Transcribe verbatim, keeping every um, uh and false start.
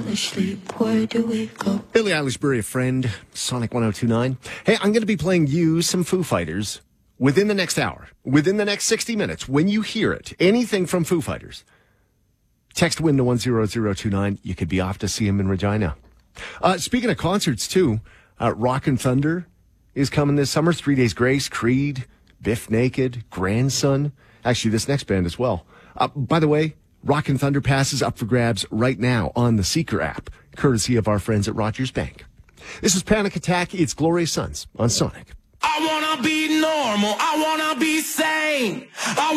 asleep, where do we go? Billie Eilish, Bury a Friend, Sonic one oh two point nine. Hey, I'm going to be playing you some Foo Fighters within the next hour, within the next sixty minutes. When you hear it, anything from Foo Fighters, text WIN to one zero zero two nine. You could be off to see him in Regina. Uh, speaking of concerts, too, uh, Rockin' Thunder is coming this summer. Three Days Grace, Creed, Biff Naked, Grandson. Actually, this next band as well. Uh, by the way, Rockin' Thunder passes up for grabs right now on the Seeker app, courtesy of our friends at Rogers Bank. This is Panic Attack. It's Glorious Sons on Sonic. I wanna be normal. I wanna be sane. I